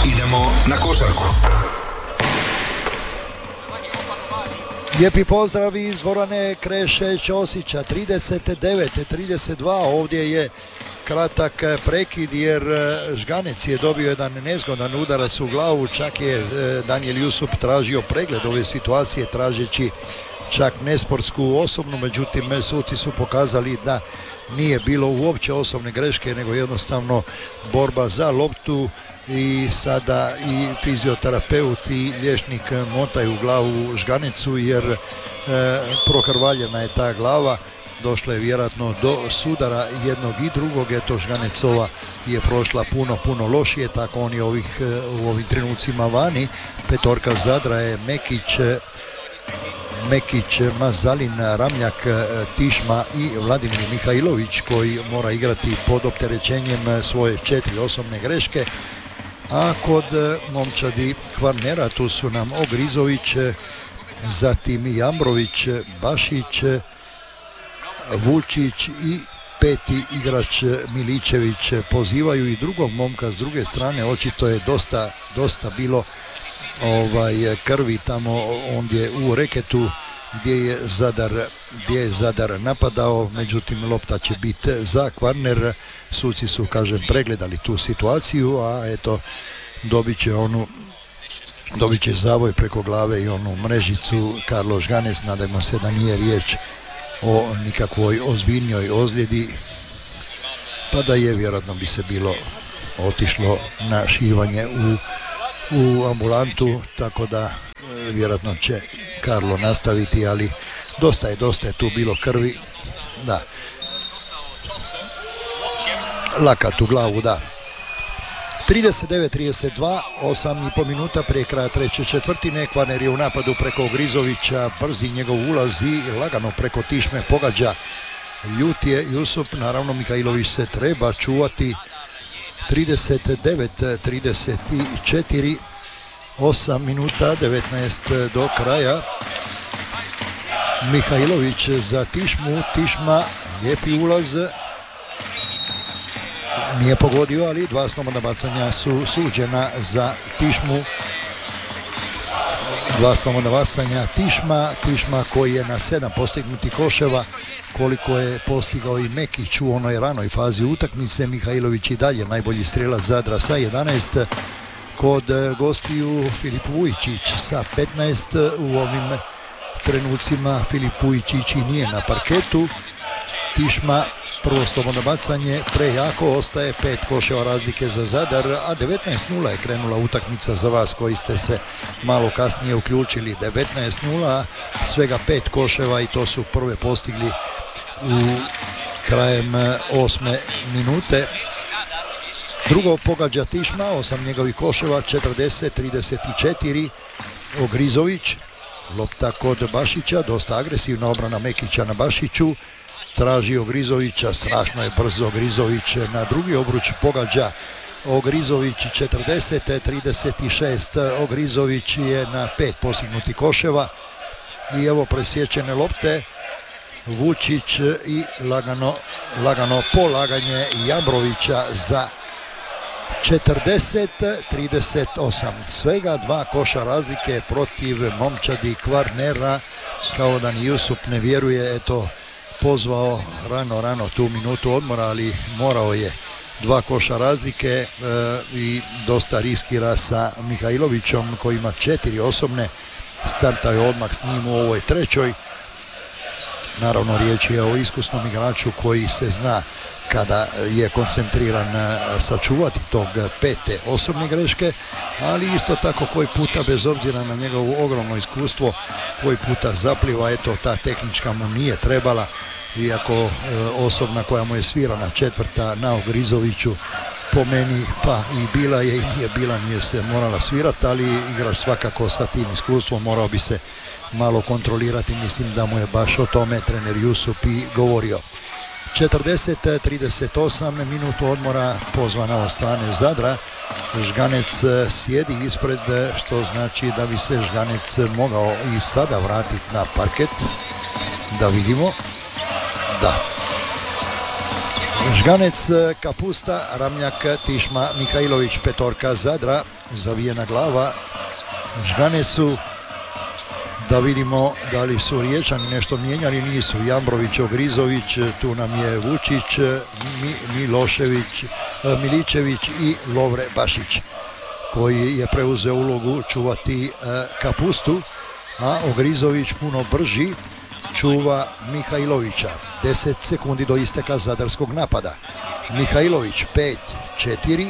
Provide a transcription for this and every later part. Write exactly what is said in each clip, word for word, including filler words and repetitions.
Idemo na košarku. Lijepi pozdrav iz dvorane Kreše Ćosića. trideset devet trideset dva, ovdje je kratak prekid jer Žganec je dobio jedan nezgodan udarac u glavu, čak je Daniel Jusup tražio pregled ove situacije tražeći čak nesportsku osobnu, međutim suci su pokazali da nije bilo uopće osobne greške nego jednostavno borba za loptu i sada i fizioterapeut i liječnik motaju glavu Žganecu jer e, prokrvaljena je ta glava. Došlo je vjerojatno do sudara jednog i drugog, eto Žganecova je prošla puno, puno lošije, tako oni ovih, u ovim trenucima vani. Petorka Zadra je Mekić, Mekić, Mazalin, Ramljak, Tišma i Vladimir Mihajlović koji mora igrati pod opterećenjem svoje četiri osobne greške. A kod momčadi Kvarnera tu su nam Ogrizović, zatim Jambrović, Bašić, Vučić i peti igrač Miličević. Pozivaju i drugog momka s druge strane, očito je dosta, dosta bilo ovaj, krvi tamo ondje u reketu gdje je Zadar, gdje je Zadar napadao, međutim lopta će biti za Kvarner. Suci su, kažem, pregledali tu situaciju, a eto dobit će onu dobit će zavoj preko glave i onu mrežicu Karlo Žganec. Nadajmo se da nije riječ o nikakvoj ozbiljnjoj ozljedi, pa da je vjerojatno bi se bilo otišlo na šivanje u, u ambulantu, tako da vjerojatno će Karlo nastaviti, ali dosta je, dosta je tu bilo krvi, da. Lakat u glavu, da. trideset devet trideset dva, osam i pol minuta prije kraja treće četvrtine. Kvarner je u napadu preko Ogrizovića, brzi njegov ulaz i lagano preko Tišme pogađa. Ljut je Jusup, naravno Mihajlović se treba čuvati. trideset devet trideset četiri, osam minuta, devetnaest do kraja. Mihajlović za Tišmu, Tišma, lijepi ulaz. Nije pogodio, ali dva slobodna bacanja su suđena za Tišmu. Dva slobodna bacanja Tišma, Tišma koji je na sedam postignutih koševa, koliko je postigao i Mekić u onoj ranoj fazi utakmice. Mihajlović i dalje najbolji strelac Zadra sa jedanaest. Kod gostiju Filip Vujčić sa petnaest. U ovim trenucima Filip Vujčić i nije na parketu. Tišma, prvo slobodno bacanje, prejako, ostaje pet koševa razlike za Zadar, a devetnaest nula je krenula utakmica za vas koji ste se malo kasnije uključili. devetnaest nula, svega pet koševa i to su prve postigli u krajem osme minute. Drugo pogađa Tišma, osam njegovih koševa, četrdeset trideset četiri. Ogrizović, lopta kod Bašića, dosta agresivna obrana Mekića na Bašiću. Traži Ogrizovića, strašno je brzo Ogrizović na drugi obruč pogađa Ogrizović, četrdeset trideset šest. Ogrizović je na pet postignutih koševa i evo presječene lopte. Vučić i lagano, lagano polaganje Jambrovića za četrdeset trideset osam. Svega dva koša razlike protiv momčadi Kvarnera, kao da ni Jusup ne vjeruje, eto pozvao rano, rano tu minutu odmora, ali morao je. Dva koša razlike e, i dosta riskira sa Mihajlovićom koji ima četiri osobne. Starta je odmah s njim u ovoj trećoj. Naravno riječ je o iskusnom igraču koji se zna kada je koncentriran sačuvati tog pete osobne greške, ali isto tako koji puta, bez obzira na njegovo ogromno iskustvo, koji puta zapliva, eto ta tehnička mu nije trebala, iako e, osobna koja mu je svirana četvrta na Ogrizoviću po meni pa i bila je i nije bila, nije se morala svirati, ali igrač svakako sa tim iskustvom morao bi se malo kontrolirati, mislim da mu je baš o tome trener Jusup i govorio. četrdeset trideset osam, minutu odmora pozvana od strane Zadra. Žganec sjedi ispred, što znači da bi se Žganec mogao i sada vratiti na parket. Da vidimo. Da. Žganec, Kapusta, Ramljak, Tišma, Mihajlović, petorka Zadra, zavijena glava Žganecu. Da vidimo da li su Riječani nešto mijenjali, nisu. Jambrović, Ogrizović, tu nam je Vučić, Mi, Milošević, Miličević i Lovre Bašić, koji je preuzeo ulogu čuvati Kapustu, a Ogrizović puno brži čuva Mihajlovića. deset sekundi do isteka zadarskog napada. Mihajlović, pet, četiri,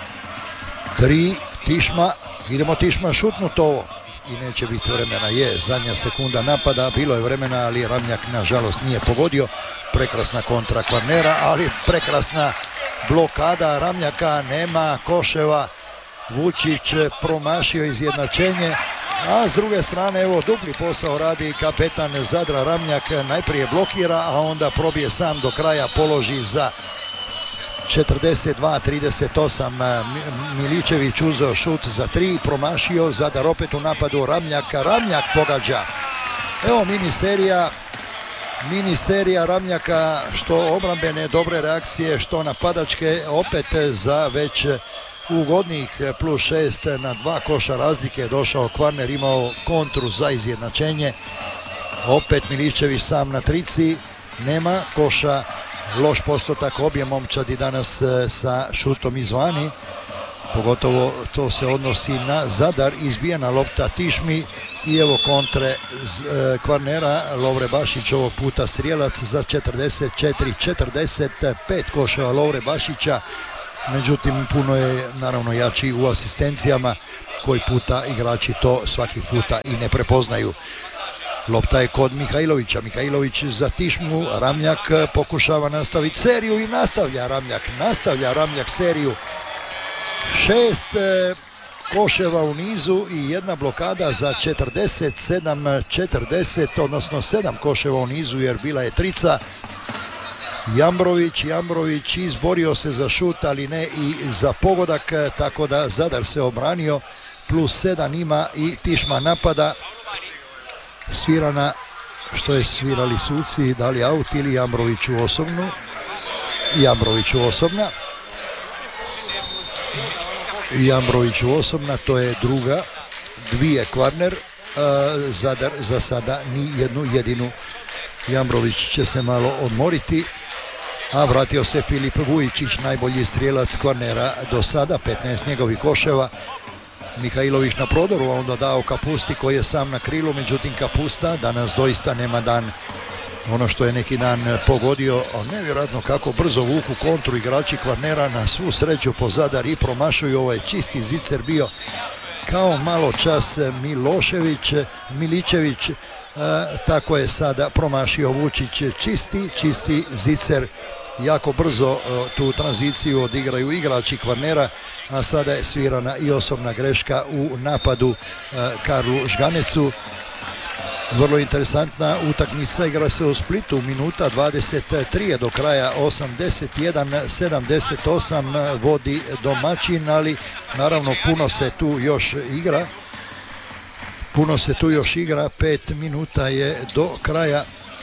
tri, Tišma, idemo Tišma šutnut ovo i neće biti vremena. Je, zadnja sekunda napada, bilo je vremena, ali Ramljak nažalost nije pogodio. Prekrasna kontra Kvarnera, ali prekrasna blokada Ramljaka, nema koševa. Vučić promašio izjednačenje, a s druge strane evo dupli posao radi kapetan Zadra Ramljak, najprije blokira, a onda probije sam do kraja, položi za četrdeset dva trideset osam. Miličević uzeo šut za tri, promašio, Zadar opet u napadu, Ramljak, Ramljak pogađa. Evo mini serija, mini serija Ramljaka, što obrambene dobre reakcije, što napadačke, opet za već ugodnih plus šest na dva koša razlike je došao Kvarner, imao kontru za izjednačenje. Opet Miličević sam na trici, nema koša, loš postotak obje momčadi danas sa šutom izvani, pogotovo to se odnosi na Zadar. Izbijena lopta Tišmi i evo kontre Kvarnera, Lovre Bašić ovog puta strijelac za četrdeset četiri četrdeset pet koševa Lovre Bašića. Međutim, puno je naravno jači u asistencijama, koji puta igrači to svaki puta i ne prepoznaju. Lopta je kod Mihajlovića, Mihajlović za Tišmu, Ramljak pokušava nastaviti seriju i nastavlja Ramljak, nastavlja Ramljak seriju. Šest koševa u nizu i jedna blokada za četrdeset sedam četrdeset, odnosno sedam koševa u nizu jer bila je trica. Jambrović, Jambrović izborio se za šut, ali ne i za pogodak, tako da Zadar se obranio, plus sedam ima i Tišma napada. Svirana, što je svirali suci, da li aut ili Jambroviću osobnu. Jambroviću osobna. Jambroviću osobna, to je druga, dvije Kvarner, Zadar za sada ni jednu jedinu. Jambrović će se malo odmoriti, a vratio se Filip Vujičić, najbolji strijelac Kvarnera do sada, petnaest njegovih koševa. Mihajlović na prodoru, a onda dao Kapusti koji je sam na krilu, međutim Kapusta danas doista nema dan ono što je neki dan pogodio. Nevjerojatno kako brzo vuku kontru igrači Kvarnera, na svu sreću po Zadar i promašuju. Ovo je čisti zicer bio, kao malo čas Milošević, Miličević, e, tako je sada promašio Vučić, čisti, čisti zicer. Jako brzo e, tu tranziciju odigraju igrači Kvarnera, a sada je svirana i osobna greška u napadu e, Karlu Žganecu. Vrlo interesantna utakmica, igra se u Splitu, minuta dvadeset tri do kraja, osamdeset jedan sedamdeset osam vodi domaćin, ali naravno puno se tu još igra. Puno se tu još igra, pet minuta je do kraja.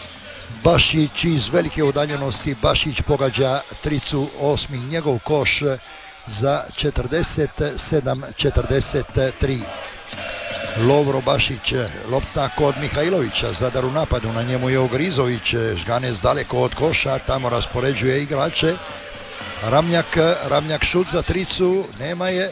Bašić iz velike udaljenosti, Bašić pogađa tricu, osmi njegov koš za četrdeset sedam četrdeset tri. Lovro Bašić, lopta kod Mihajlovića, Zadar u napadu, na njemu je Ogrizović, Žganec daleko od koša, tamo raspoređuje igrače. Ramljak, Ramljak šut za tricu, nema je.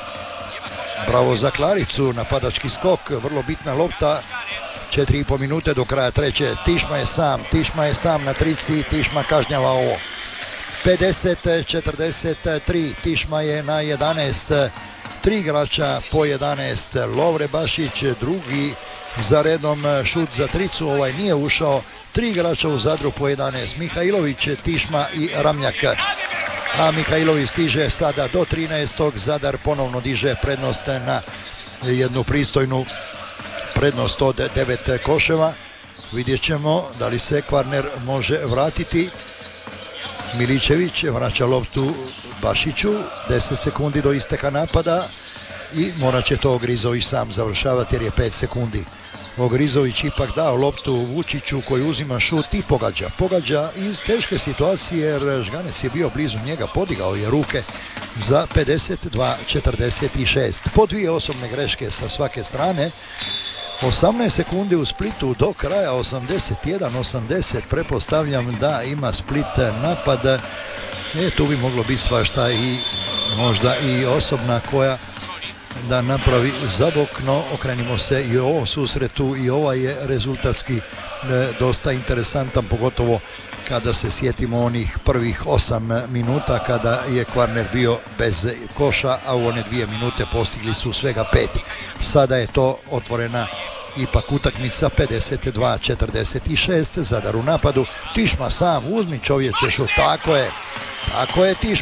Bravo za Klaricu, napadački skok, vrlo bitna lopta. četiri i pol minute do kraja treće, Tišma je sam, Tišma je sam na trici, Tišma kažnjava ovo. pedeset četrdeset tri, Tišma je na jedanaest, tri igrača po jedanaest, Lovre Bašić drugi za redom šut za tricu, ovaj nije ušao, tri igrača u Zadru po jedanaest, Mihajlović, Tišma i Ramljak. A Mihajlović stiže sada do trinaestog, Zadar ponovno diže prednost na jednu pristojnu prednost od devet koševa. Vidjet ćemo da li se Kvarner može vratiti. Miličević vraća loptu Bašiću, deset sekundi do isteka napada i morat će to Ogrizović sam završavati jer je pet sekundi. Ogrizović ipak dao loptu Vučiću koji uzima šut i pogađa. Pogađa iz teške situacije jer Žganec je bio blizu njega, podigao je ruke za pedeset dva četrdeset šest. Po dvije osobne greške sa svake strane. osamnaest sekundi u Splitu do kraja, osamdeset jedan osamdeset. Prepostavljam da ima Split napad. E, tu bi moglo biti svašta i možda i osobna koja da napravi zabok, no okrenimo se i u ovom susretu i ovaj je rezultatski e, dosta interesantan, pogotovo kada se sjetimo onih prvih osam minuta kada je Kvarner bio bez koša, a u one dvije minute postigli su svega pet. Sada je to otvorena ipak utakmica, pedeset dva četrdeset šest, Zadar u napadu. Tišma sam, uzmi čovječe šut, tako je, tako je Tišma.